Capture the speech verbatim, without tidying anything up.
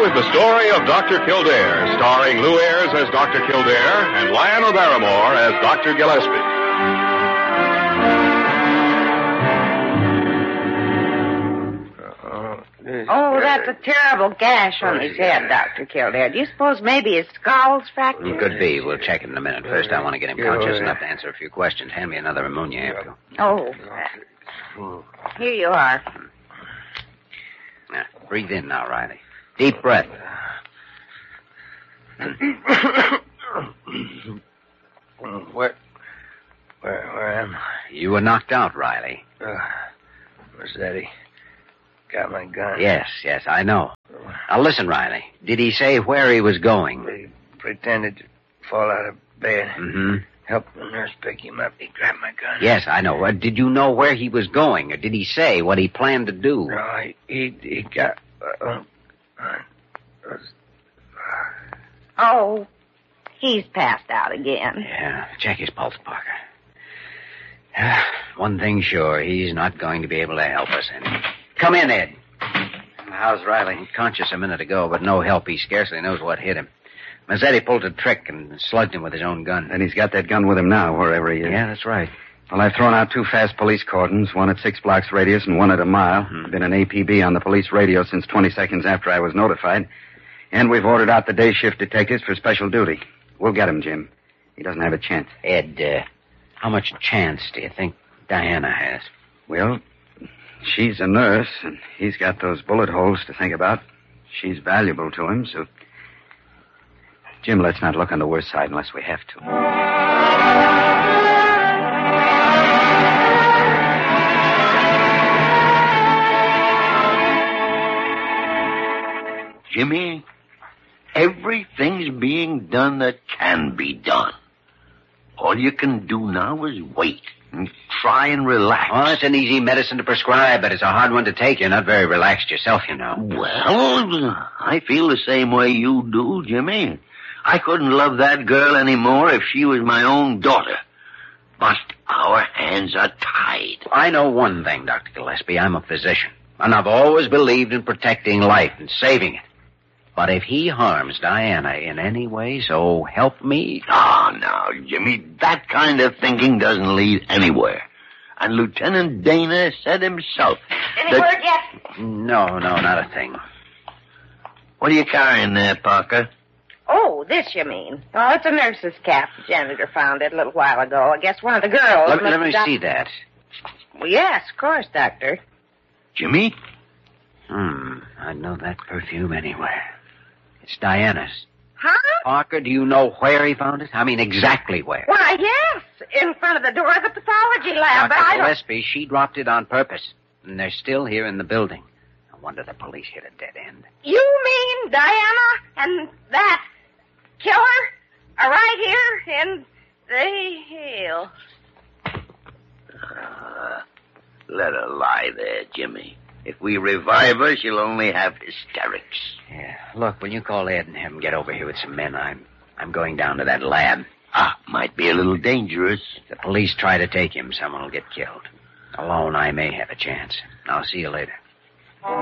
is the story of Doctor Kildare, starring Lou Ayres as Doctor Kildare and Lionel Barrymore as Doctor Gillespie. Oh, that's a terrible gash on his head, Doctor Kildare. Do you suppose maybe his skull's fractured? It could be. We'll check it in a minute. First, I want to get him conscious enough to answer a few questions. Hand me another ammonia ampoule. Oh, here you are. Now, breathe in now, Riley. Deep breath. Where, where, where am I? You were knocked out, Riley. Uh, Mazzetti got my gun. Yes, yes, I know. Now, listen, Riley. Did he say where he was going? He pretended to fall out of bed. Mm-hmm. Helped the nurse pick him up. He grabbed my gun. Yes, I know. Uh, did you know where he was going, or did he say what he planned to do? No, he, he, he got... Uh, uh, uh, Oh, he's passed out again. Yeah, check his pulse, Parker. Uh, one thing sure, he's not going to be able to help us any. Come in, Ed. How's Riley? Conscious a minute ago, but no help. He scarcely knows what hit him. Mazzetti pulled a trick and slugged him with his own gun. And he's got that gun with him now, wherever he is. Yeah, that's right. Well, I've thrown out two fast police cordons, one at six blocks radius and one at a mile. Hmm. Been an A P B on the police radio since twenty seconds after I was notified. And we've ordered out the day shift detectives for special duty. We'll get him, Jim. He doesn't have a chance. Ed, uh, how much chance do you think Diana has? Well, she's a nurse, and he's got those bullet holes to think about. She's valuable to him, so... Jim, let's not look on the worst side unless we have to. Jimmy, everything's being done that can be done. All you can do now is wait and try and relax. Oh, it's an easy medicine to prescribe, but it's a hard one to take. You're not very relaxed yourself, you know. Well, I feel the same way you do, Jimmy. I couldn't love that girl anymore if she was my own daughter. But our hands are tied. I know one thing, Doctor Gillespie. I'm a physician, and I've always believed in protecting life and saving it. But if he harms Diana in any way, so help me. Oh, no, Jimmy, that kind of thinking doesn't lead anywhere. And Lieutenant Dana said himself... Any that... word yet? No, no, not a thing. What are you carrying there, Parker? Oh, this you mean. Oh, it's a nurse's cap. The janitor found it a little while ago. I guess one of the girls... Let, must let me have... see that. Well, yes, of course, Doctor. Jimmy? Hmm, I'd know that perfume anywhere. It's Diana's. Huh? Parker, do you know where he found it? I mean, exactly where. Why, yes, in front of the door of the pathology lab, but Doctor I don't... Gillespie, she dropped it on purpose, and they're still here in the building. No wonder the police hit a dead end. You mean Diana and that killer are right here in the hills? Uh, let her lie there, Jimmy. If we revive her, she'll only have hysterics. Yeah. Look, will you call Ed and have him get over here with some men? I'm I'm going down to that lab. Ah, might be a little dangerous. If the police try to take him, someone will get killed. Alone, I may have a chance. I'll see you later.